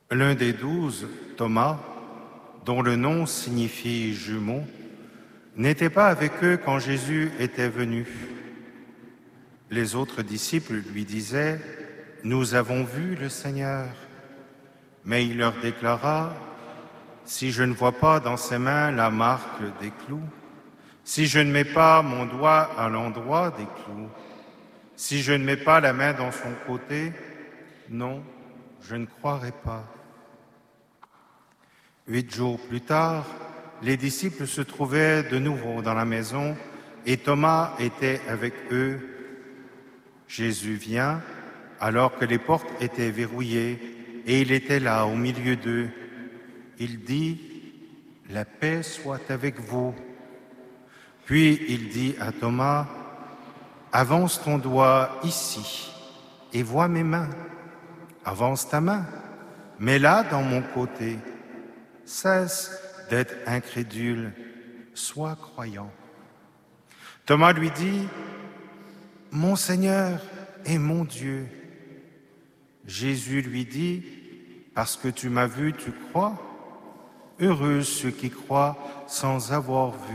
L'un des 12, Thomas, dont le nom signifie jumeau, n'était pas avec eux quand Jésus était venu. Les autres disciples lui disaient « Nous avons vu le Seigneur ». Mais il leur déclara « Si je ne vois pas dans ses mains la marque des clous, si je ne mets pas mon doigt à l'endroit des clous, si je ne mets pas la main dans son côté, non, je ne croirai pas. » 8 jours plus tard, les disciples se trouvaient de nouveau dans la maison et Thomas était avec eux. Jésus vient alors que les portes étaient verrouillées et il était là au milieu d'eux. Il dit « La paix soit avec vous ». Puis il dit à Thomas « Avance ton doigt ici et vois mes mains. Avance ta main, mets-la dans mon côté. Cesse d'être incrédule, sois croyant. » Thomas lui dit « Mon Seigneur et mon Dieu. » Jésus lui dit « Parce que tu m'as vu, tu crois ? Heureux ceux qui croient sans avoir vu. »